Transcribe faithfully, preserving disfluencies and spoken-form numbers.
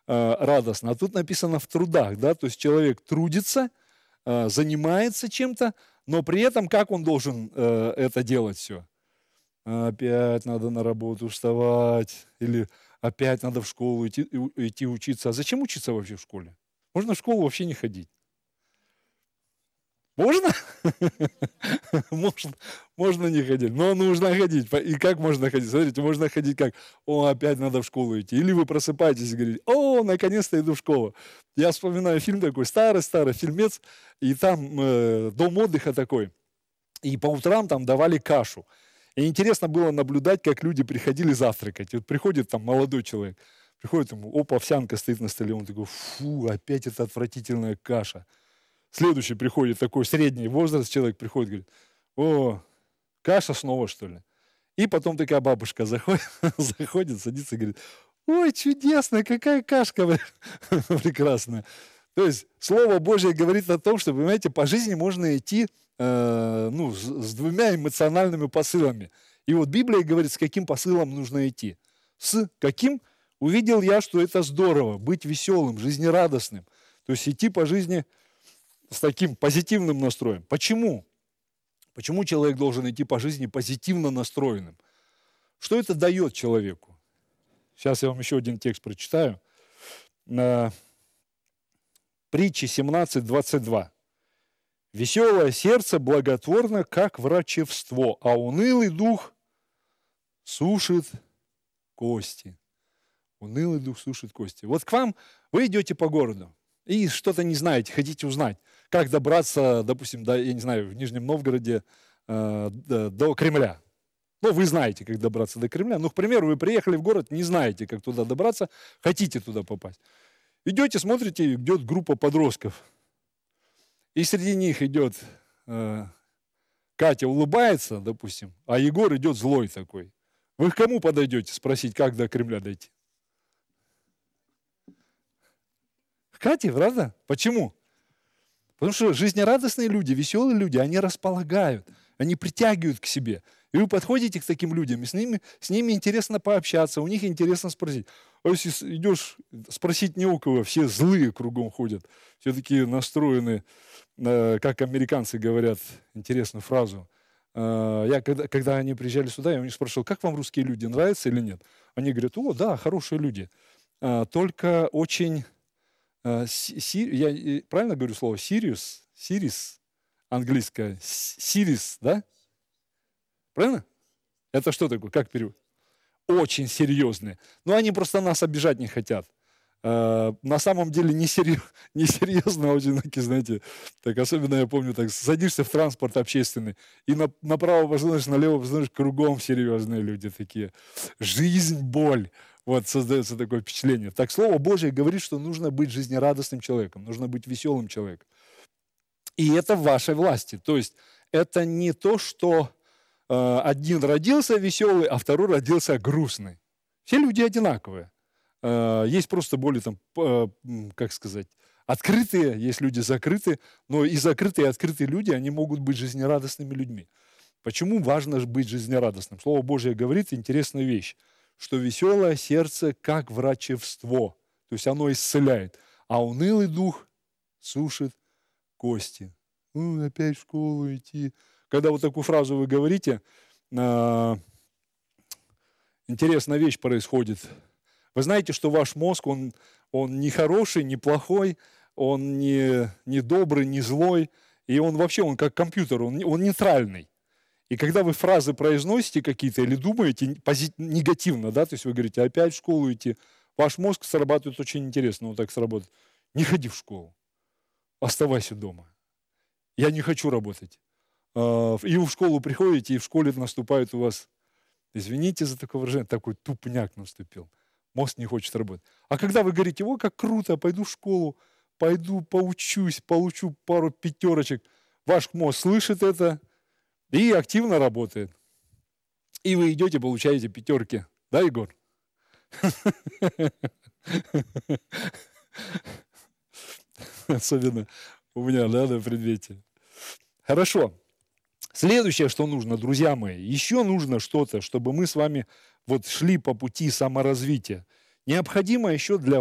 э, радостно, а тут написано в трудах, да, то есть человек трудится, э, занимается чем-то, но при этом как он должен э, это делать все? Опять надо на работу вставать, или опять надо в школу идти, и у- идти учиться. А зачем учиться вообще в школе? Можно в школу вообще не ходить. Можно? Можно, можно не ходить, но нужно ходить. По- И как можно ходить? Смотрите, можно ходить как? О, опять надо в школу идти. Или вы просыпаетесь и говорите, о, наконец-то иду в школу. Я вспоминаю фильм такой, старый-старый фильмец, и там э, дом отдыха такой. И по утрам там давали кашу. И интересно было наблюдать, как люди приходили завтракать. И вот приходит там молодой человек, приходит ему, опа, овсянка стоит на столе, он такой, фу, опять эта отвратительная каша. Следующий приходит, такой средний возраст человек приходит, говорит, о, каша снова, что ли? И потом такая бабушка заходит, заходит, садится и говорит, ой, чудесно, какая кашка прекрасная. То есть Слово Божье говорит о том, что, понимаете, по жизни можно идти э, ну, с, с двумя эмоциональными посылами. И вот Библия говорит, с каким посылом нужно идти. С каким? Увидел я, что это здорово, быть веселым, жизнерадостным. То есть идти по жизни с таким позитивным настроем. Почему? Почему человек должен идти по жизни позитивно настроенным? Что это дает человеку? Сейчас я вам еще один текст прочитаю. На Притчи семнадцать двадцать два. «Веселое сердце благотворно, как врачевство, а унылый дух сушит кости». Унылый дух сушит кости. Вот к вам, вы идете по городу и что-то не знаете, хотите узнать, как добраться, допустим, до, я не знаю, в Нижнем Новгороде э, до, до Кремля. Ну, вы знаете, как добраться до Кремля. Ну, к примеру, вы приехали в город, не знаете, как туда добраться, хотите туда попасть. Идете, смотрите, идет группа подростков. И среди них идет э, Катя улыбается, допустим, а Егор идет злой такой. Вы к кому подойдете спросить, как до Кремля дойти? К Кате, правда? Почему? Потому что жизнерадостные люди, веселые люди, они располагают, они притягивают к себе. И вы подходите к таким людям, и с ними, с ними интересно пообщаться, у них интересно спросить. А если идешь спросить не у кого, все злые кругом ходят, все такие настроены, э, как американцы говорят, интересную фразу. Э, Я, когда, когда они приезжали сюда, я у них спрашивал, как вам русские люди, нравятся или нет? Они говорят, о, да, хорошие люди, А, только очень... Э, си- си- Я э, правильно говорю слово Сириус? Сирис, английское. С- Сирис, да? Правильно? Это что такое? Как перевод? Очень серьезные. Но они просто нас обижать не хотят. Э, На самом деле несерьезно, несерьезно очень такие, знаете, так особенно я помню, так садишься в транспорт общественный, и на- направо посмотришь, налево посмотришь, кругом серьезные люди такие. Жизнь, боль. Вот создается такое впечатление. Так Слово Божье говорит, что нужно быть жизнерадостным человеком, нужно быть веселым человеком. И это в вашей власти. То есть это не то, что э, один родился веселый, а второй родился грустный. Все люди одинаковые. Э, есть просто более, там, п- м, как сказать, открытые, есть люди закрытые, но и закрытые, и открытые люди, они могут быть жизнерадостными людьми. Почему важно ж быть жизнерадостным? Слово Божье говорит интересную вещь, что веселое сердце как врачевство, то есть оно исцеляет, а унылый дух сушит кости. «Ну, опять в школу идти». Когда вот такую фразу вы говорите, а, интересная вещь происходит. Вы знаете, что ваш мозг, он, он не хороший, не плохой, он не, не добрый, не злой, и он вообще, он как компьютер, он, не- он нейтральный. И когда вы фразы произносите какие-то или думаете пози- негативно, да, то есть вы говорите, опять в школу идти, ваш мозг срабатывает очень интересно, он так сработает. Не ходи в школу, оставайся дома. Я не хочу работать. А, И вы в школу приходите, и в школе наступает у вас, извините за такое выражение, такой тупняк наступил. Мозг не хочет работать. А когда вы говорите, о, как круто, пойду в школу, пойду поучусь, получу пару пятерочек, ваш мозг слышит это и активно работает. И вы идете, получаете пятерки. Да, Егор? Особенно у меня, да, на предмете. Хорошо. Следующее, что нужно, друзья мои, еще нужно что-то, чтобы мы с вами вот шли по пути саморазвития. Необходимо еще для